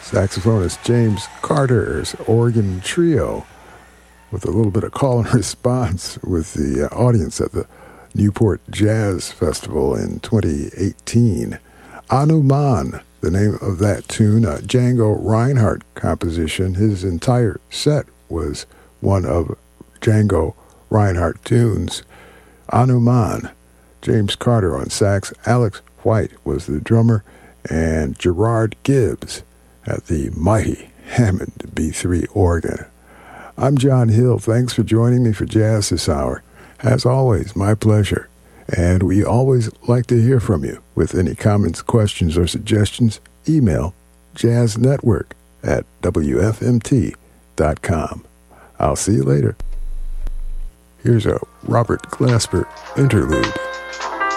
Saxophonist James Carter's organ trio with a little bit of call and response with the audience at the Newport Jazz Festival in 2018. Anuman, the name of that tune, a Django Reinhardt composition. His entire set was one of Django Reinhardt tunes. Anuman, James Carter on sax, Alex White was the drummer, and Gerard Gibbs at the mighty Hammond B3 organ. I'm John Hill. Thanks for joining me for Jazz this hour. As always, my pleasure. And we always like to hear from you. With any comments, questions, or suggestions, email jazznetwork@wfmt.com. I'll see you later. Here's a Robert Glasper interlude.